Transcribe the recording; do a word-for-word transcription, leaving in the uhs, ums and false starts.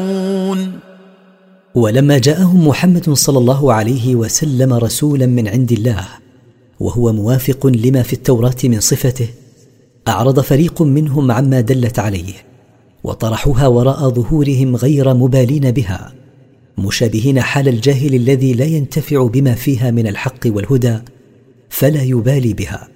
ولما جاءهم محمد صلى الله عليه وسلم رسولا من عند الله وهو موافق لما في التوراة من صفته، أعرض فريق منهم عما دلت عليه وطرحوها وراء ظهورهم غير مبالين بها، مشابهين حال الجاهل الذي لا ينتفع بما فيها من الحق والهدى فلا يبالي بها.